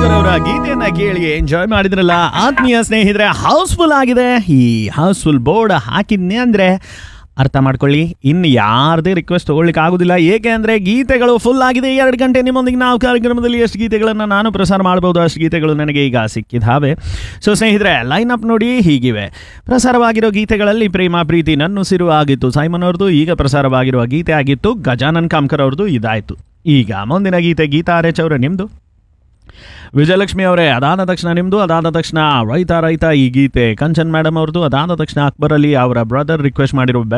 ಭಾಸ್ಕರ್ ಅವರ ಗೀತೆಯನ್ನ ಕೇಳಿ ಎಂಜಾಯ್ ಮಾಡಿದ್ರಲ್ಲ ಆತ್ಮೀಯ ಸ್ನೇಹಿತರೆ. ಹೌಸ್ಫುಲ್ ಆಗಿದೆ. ಈ ಹೌಸ್ಫುಲ್ ಬೋರ್ಡ್ ಹಾಕಿದ್ನೆ ಅಂದರೆ ಅರ್ಥ ಮಾಡ್ಕೊಳ್ಳಿ, ಇನ್ನು ಯಾರದೇ ರಿಕ್ವೆಸ್ಟ್ ತೊಗೊಳ್ಳಿಕ್ಕೆ ಆಗೋದಿಲ್ಲ. ಏಕೆ ಅಂದರೆ ಗೀತೆಗಳು ಫುಲ್ ಆಗಿದೆ. 2 ಗಂಟೆ ನಿಮ್ಮೊಂದಿಗೆ ನಾವು ಕಾರ್ಯಕ್ರಮದಲ್ಲಿ ಎಷ್ಟು ಗೀತೆಗಳನ್ನು ನಾನು ಪ್ರಸಾರ ಮಾಡ್ಬೋದು ಅಷ್ಟು ಗೀತೆಗಳು ನನಗೆ ಈಗ ಸಿಕ್ಕಿದ್ದಾವೆ. ಸೊ ಸ್ನೇಹಿತರೆ, ಲೈನ್ ಅಪ್ ನೋಡಿ ಹೀಗಿವೆ. ಪ್ರಸಾರವಾಗಿರೋ ಗೀತೆಗಳಲ್ಲಿ ಪ್ರೇಮ ಪ್ರೀತಿ ನನ್ನುಸಿರು ಆಗಿತ್ತು ಸೈಮನ್ ಅವ್ರದ್ದು. ಈಗ ಪ್ರಸಾರವಾಗಿರುವ ಗೀತೆ ಆಗಿತ್ತು ಗಜಾನನ್ ಕಾಮ್ಕರ್ ಅವ್ರದ್ದು. ಇದಾಯಿತು. ಈಗ ಮುಂದಿನ ಗೀತೆ ಗೀತಾ ಆರ್ಎಚ್ ಅವರೇ ನಿಮ್ಮದು. ವಿಜಯಲಕ್ಷ್ಮಿ ಅವರೇ ಅದಾದ ತಕ್ಷಣ ನಿಮ್ಮದು. ಅದಾದ ತಕ್ಷಣ ರೈತ ಈ ಗೀತೆ ಕಂಚನ್ ಮೇಡಮ್ ಅವ್ರದ್ದು. ಅದಾದ ತಕ್ಷಣ ಅಕ್ಬರ್ ಅಲಿ ಅವರ ಬ್ರದರ್ ರಿಕ್ವೆಸ್ಟ್ ಮಾಡಿರೋ